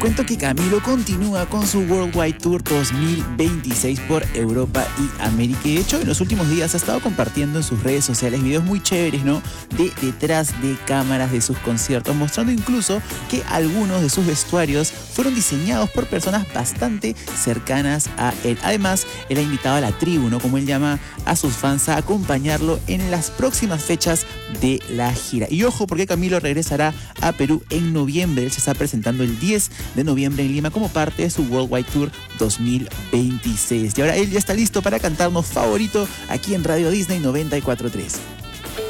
cuento que Camilo continúa con su Worldwide Tour 2026 por Europa y América. Y de hecho, en los últimos días ha estado compartiendo en sus redes sociales videos muy chéveres, ¿no? De detrás de cámaras de sus conciertos, mostrando incluso que algunos de sus vestuarios fueron diseñados por personas bastante cercanas a él. Además, él ha invitado a la tribu, ¿no? Como él llama a sus fans, a acompañarlo en las próximas fechas de la gira. Y ojo, porque Camilo regresará a Perú en noviembre. Él se está presentando el 10 de noviembre en Lima como parte de su Worldwide Tour 2026. Y ahora él ya está listo para cantarnos Favorito aquí en Radio Disney 94.3.